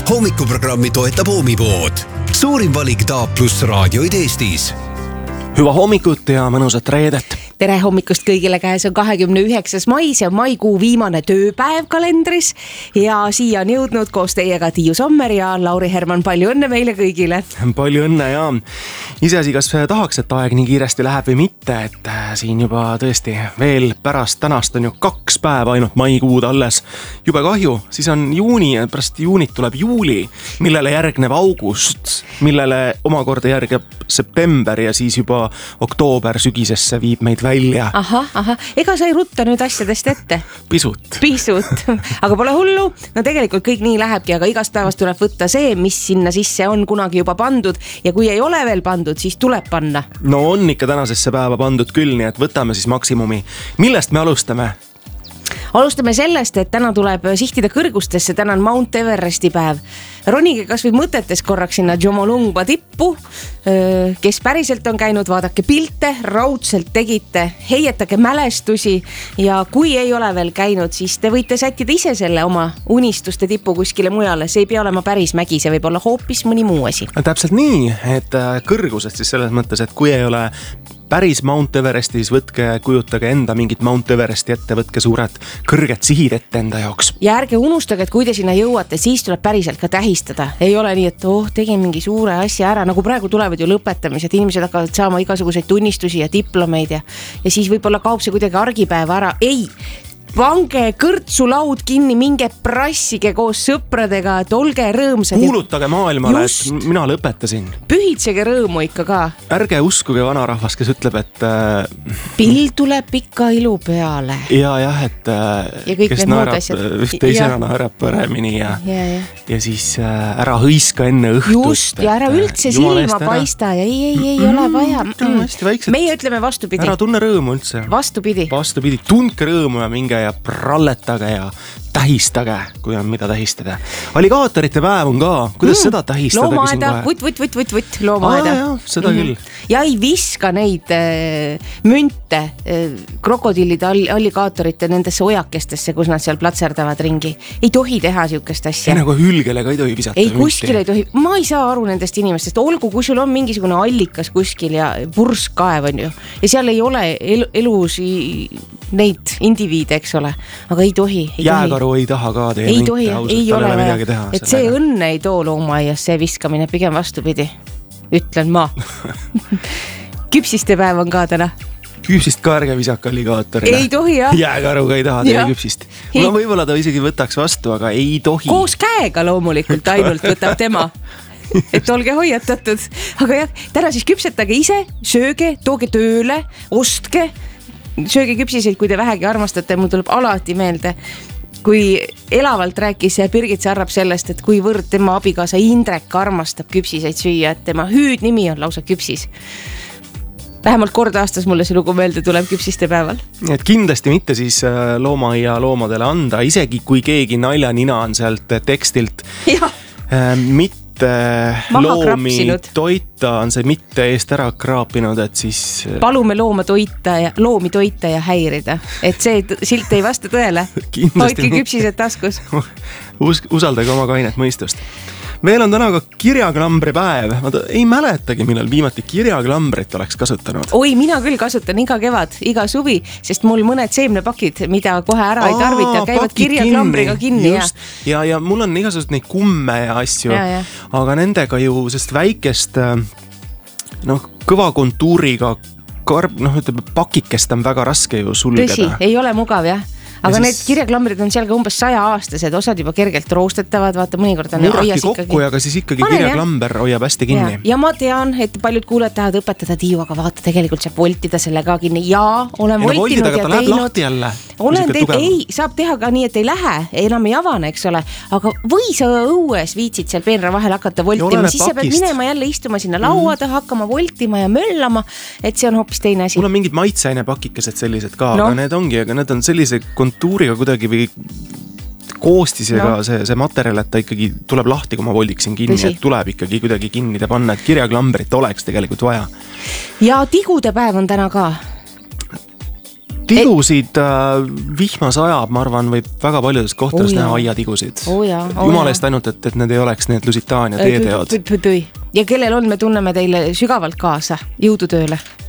Hommikuprogrammi toetab Oomipood. Suurim valik Taap plus raadioid Eestis. Hüva hommikut ja mõnusat reedet. Tere hommikust kõigile, käes on 29. mai, see on maikuu viimane tööpäev kalendris ja siia on jõudnud koos teiega Tiiu Sommer ja Lauri Herman. Palju õnne meile kõigile. Palju õnne ja iseasi, kas tahaks, et aeg nii kiiresti läheb või mitte, et siin juba tõesti veel pärast tänast on ju 2 päeva ainult maikuud alles. Jube kahju, siis on juuni ja pärast juunit tuleb juuli, millele järgneb august, millele omakorda järgeb september ja siis juba oktoober sügisesse viib meid välja. Aha, ega sa ei rutta nüüd asjadest ette? Pisut, aga pole hullu. No tegelikult kõik nii lähebki, aga igast päevast tuleb võtta see, mis sinna sisse on kunagi juba pandud ja kui ei ole veel pandud, siis tuleb panna. No on ikka tänasesse päeva pandud küll, nii et võtame siis maksimumi. Millest me alustame? Alustame sellest, et täna tuleb sihtida kõrgustesse, täna on Mount Everesti päev. Ronige kas või mõtetes korraks sinna Jomolungma tippu, kes päriselt on käinud, vaadake pilte, raudselt tegite, heietage mälestusi ja kui ei ole veel käinud, siis te võite sättida ise selle oma unistuste tipu kuskile mujale. See ei pea olema päris mägi, see võib olla hoopis mõni muu asi. Täpselt nii, et kõrgused siis selles mõttes, et kui ei ole päris Mount Everesti, siis kujutage enda mingit Mount Everesti ette, võtke suured kõrged sihid ette enda jaoks. Ja ärge unustage, et kui te sinna jõuate, siis tuleb päriselt ka tähistada. Ei ole nii, et tegin mingi suure asja ära, nagu praegu tulevad ju lõpetamised, inimesed hakkavad saama igasuguseid tunnistusi ja diplomeid ja siis võib-olla kaob see kuidagi argipäeva ära. Ei, pange kõrtsulaud kinni, minge prassige koos sõpradega, et olge rõõmsad. Kuulutage maailmale, et mina lõpetasin. Pühitsege rõõmu ikka ka. Ärge uskuge vanarahvas, kes ütleb, et pill tuleb ikka ilu peale. Ja et kes naerab teisena naerab paremini ja siis ära hõiska enne õhtut. Just, ja ära üldse silma paista ja ei ole vaja. Meie ütleme vastupidi. Ära tunne rõõmu üldse. Vastupidi, tundke rõõmu ja minge ja pralletage ja tähistage, kui on mida tähistada. Alligaatorite päev on ka, kuidas seda tähistada? Loomaaeda, loomaaeda. Seda küll. Ja ei viska neid münte, krokodillide, alligaatorite nendesse ojakestesse, kus nad seal platserdavad ringi. Ei tohi teha siukest asja. Ja nagu hülgele ka ei tohi visata. Ei, kuskil ei tohi. Ma ei saa aru nendest inimestest. Olgu, kui sul on mingisugune allikas kuskil ja purskkaev on ju. Ja seal ei ole elusi neid indiviide, eks ole. Aga ei tohi. Jääkaru ei taha ka teie ei tohi, ei ole vaja. Et see sellega. õnne ei too loomaaias, see viskamine pigem vastupidi. Ütlen ma. Küpsiste päev on ka täna. Küpsist ka ärge visaka alligaatorina. Ei tohi, jah. Jääkaruga ei taha teie küpsist. Mul on võib-olla ta isegi võtaks vastu, aga ei tohi. Koos käega loomulikult ainult võtab tema. Et olge hoiatatud. Aga jah, täna siis küpsetage ise, sööge, tooge tööle, ostke. Sööge küpsiseid, kui te vähegi armastate. Mul tuleb alati meelde, kui elavalt rääkis Birgit Sarrab sellest, et kuivõrd tema abikaasa Indrek armastab küpsiseid süüa, et tema hüüdnimi on lausa küpsis. Vähemalt kord aastas mulle see lugu meelde tuleb küpsiste päeval. Et kindlasti mitte siis loomaaia loomadele anda, isegi kui keegi naljanina on sealt tekstilt mitte loomi toita, on see mitte eest ära kraapinud, et siis palume loomi toita ja häirida, et see silt ei vasta tõele. Hoidke küpsised taskus. Usaldage oma kainet mõistust. Meil on täna ka kirjaklambri päev. Ma ei mäletagi, millal viimati kirjaklambrit oleks kasutanud. Oi, mina küll kasutan iga kevad, iga suvi, sest mul mõned seemnepakid, mida kohe ära ei tarvita, käivad kirjaklambriga kinni. Ja mul on igasugused neid kumme ja asju, aga nendega ju sest väikest kõva kontuuriga pakikest on väga raske ju sulgeda. Tõsi, ei ole mugav, jah. Aga need kirjaklambrid on seal ka umbes 100-aastased, osad juba kergelt roostetavad, vaata mõnikord on murraki kokku, aga siis ikkagi kirjaklamber hoiab hästi kinni. Ja ma tean, et paljud kuulajad tahavad õpetada Tiiu, aga vaata, tegelikult saab voltida selle ka kinni. Olen voltinud ja teinud. Olen teinud, ei, saab teha ka nii, et ei lähe, enam ei avane, eks ole. Aga või sa õues viitsid seal peenra vahel hakata voltima, siis sa pead minema jälle istuma sinna laua taha, hakkama voltima ja möllama, et see on hoopis teine asi. Mul on mingid maitseaine pakikesed sellised ka, aga need ongi, aga need on sellise kontuuriga kuidagi või koostisega see materjal, et ta ikkagi tuleb lahti, kui ma voldiksin kinni, et tuleb ikkagi kuidagi kinni ta panna, et kirjaklambrit oleks tegelikult vaja. Ja tigude päev on täna ka. tigusid vihma sajab, ma arvan, võib väga paljudes kohtades näha aiatigusid. Jumala eest ainult, et need ei oleks need Lusitaania teeteod. Ja kellel on, me tunneme teile sügavalt kaasa. Jõudu tööle!